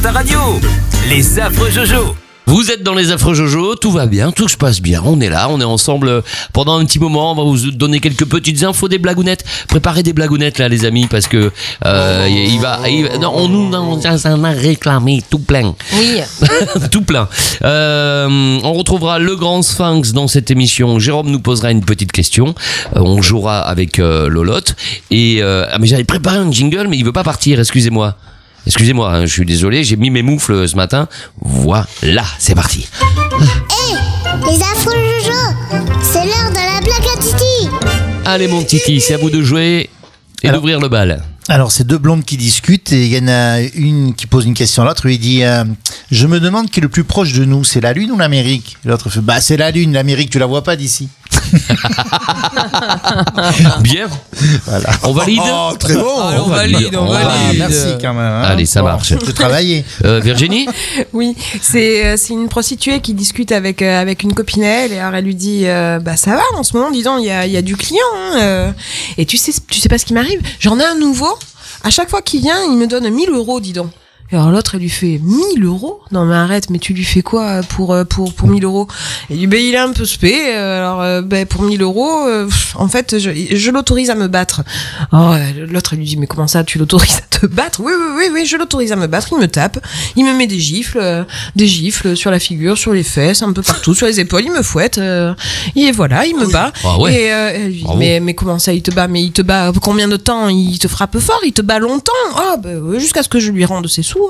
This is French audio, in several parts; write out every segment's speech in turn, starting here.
la radio. Les affreux Jojo. Vous êtes dans les affreux Jojo, tout va bien, tout se passe bien, on est là, on est ensemble pendant un petit moment, on va vous donner quelques petites infos, des blagounettes. Préparez des blagounettes là les amis, parce que on en a réclamé tout plein. Oui. Tout plein. On retrouvera le grand Sphinx dans cette émission. Jérôme nous posera une petite question. On jouera avec Lolotte. Et mais j'avais préparé un jingle, mais il veut pas partir. Excusez-moi, hein, je suis désolé. J'ai mis mes moufles ce matin. Voilà, c'est parti. Hey, les affreux Jojo, c'est l'heure de la blague à Titi. Allez mon Titi, c'est à vous de jouer et d'ouvrir le bal. Alors, c'est deux blondes qui discutent et il y en a une qui pose une question à l'autre. Il dit je me demande qui est le plus proche de nous, c'est la Lune ou l'Amérique? L'autre fait c'est la Lune, l'Amérique, tu la vois pas d'ici. Bien. Voilà. On valide. Oh, très bon. On valide. Merci quand même. Hein. Allez, ça marche. Je travailler. Virginie. Oui, c'est une prostituée qui discute avec une copinelle et alors elle lui dit ça va en ce moment, dis donc, il y a du client hein, et tu sais pas ce qui m'arrive, j'en ai un nouveau, à chaque fois qu'il vient il me donne 1 000 €, dis donc. Et alors l'autre elle lui fait 1 000 €? Non mais arrête, mais tu lui fais quoi pour 1 000 €? Et il dit il est un peu spé, alors pour 1 000 €, en fait je l'autorise à me battre. Oh, l'autre elle lui dit mais comment ça tu l'autorises à te battre? Oui, je l'autorise à me battre, il me tape, il me met des gifles sur la figure, sur les fesses, un peu partout, sur les épaules, il me fouette, et voilà, il me bat. Ah ouais. Et elle lui dit mais comment ça il te bat? Mais il te bat combien de temps? Il te frappe fort, il te bat longtemps? Jusqu'à ce que je lui rende ses sous.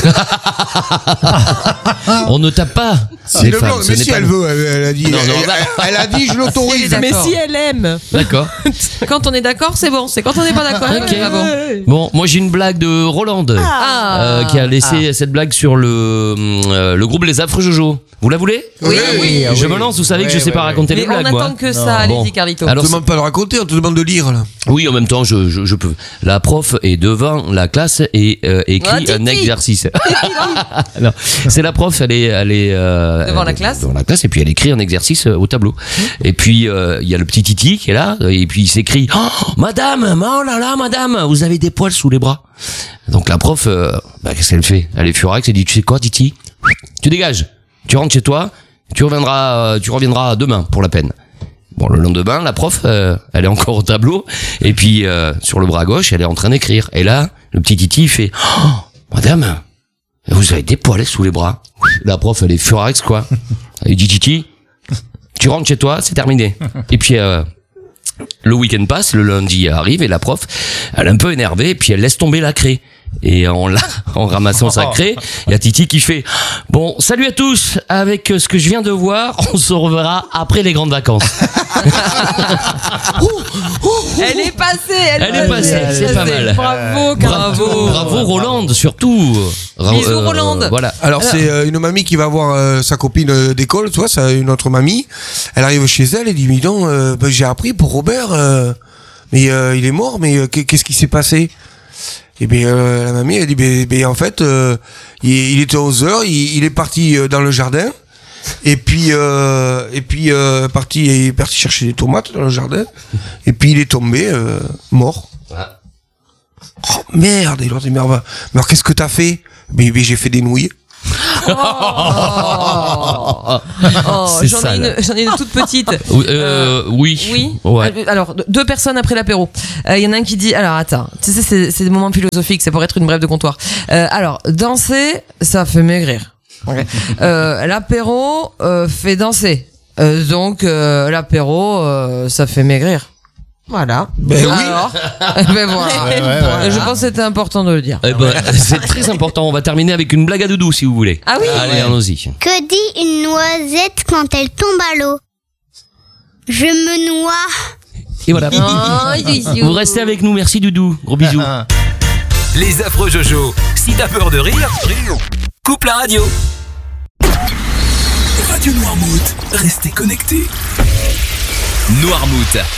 On ne tape pas. C'est le blanc, mais si elle veut, elle a dit. Elle a dit je l'autorise. Mais si elle aime. D'accord. Quand on est d'accord, c'est bon. C'est quand on n'est pas d'accord. Ok. C'est pas bon. Bon, moi j'ai une blague de Roland qui a laissé cette blague sur le groupe Les Affreux Jojo. Vous la voulez? Oui. Je me lance, vous savez que je sais pas raconter Mais les blagues. on moi. attend que ça. Allez-y, Bon. Carlito. Alors, On te demande pas de raconter, on te demande de lire là. oui, en même temps, je peux. La prof est devant la classe et écrit un exercice. Non, c'est la prof, elle est Devant la classe. Devant la classe, et puis elle écrit un exercice au tableau. Et puis il y a le petit Titi qui est là, et puis il s'écrit Madame, oh là là, Madame, vous avez des poils sous les bras. Donc la prof, qu'est-ce qu'elle fait? Elle est furax, elle dit tu sais quoi, Titi? Tu dégages, tu rentres chez toi, tu reviendras demain pour la peine. Bon, le lendemain, la prof, elle est encore au tableau, et puis sur le bras gauche, elle est en train d'écrire. Et là, le petit Titi fait Madame, vous avez des poils sous les bras. La prof, elle est furax, quoi. Elle dit Titi, tu rentres chez toi, c'est terminé. Et puis le week-end passe, le lundi arrive, et la prof, elle est un peu énervée, et puis elle laisse tomber la craie. Et en ramassant sa craie, il y a Titi qui fait bon, salut à tous, avec ce que je viens de voir, on se reverra après les grandes vacances. Elle est passée. C'est pas mal. Bravo Roland, surtout. Bisous, Roland. Voilà. Alors c'est une mamie qui va voir sa copine d'école, tu vois, c'est une autre mamie. Elle arrive chez elle et dit mais donc j'ai appris pour Robert, mais il est mort, mais qu'est-ce qui s'est passé? Et bien la mamie elle dit en fait il était 11h, il est parti dans le jardin. Et puis il est parti chercher des tomates dans le jardin. Et puis il est tombé mort. Oh merde, il leur dit mais alors qu'est-ce que t'as fait? Mais j'ai fait des nouilles. J'en ai une toute petite. Oui. Ouais. Alors, 2 personnes après l'apéro. Il y en a un qui dit, alors attends, tu sais, c'est des moments philosophiques, c'est pour être une brève de comptoir. Alors, danser, ça fait maigrir. Okay. L'apéro fait danser. Donc, l'apéro, ça fait maigrir. Voilà. Ben oui. Alors, voilà. Je pense que c'était important de le dire. C'est très important. On va terminer avec une blague à doudou si vous voulez. Ah oui. Allez, allons-y. Que dit une noisette quand elle tombe à l'eau? Je me noie. Et voilà. Vous restez avec nous. Merci Doudou. Gros bisous. Les affreux Jojo. Si t'as peur de rire, coupe la radio. Radio Noirmouth. Restez connectés. Noirmouth.